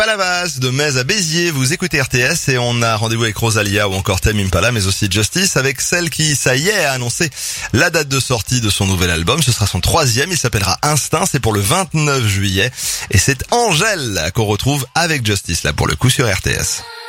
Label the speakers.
Speaker 1: Palavas de Metz à Béziers, vous écoutez RTS et on a rendez-vous avec Rosalia ou encore Tame Impala, mais aussi Justice, avec celle qui, ça y est, a annoncé la date de sortie de son nouvel album. Ce sera son 3e, il s'appellera Instinct, c'est pour le 29 juillet et c'est Angèle qu'on retrouve avec Justice là pour le coup sur RTS.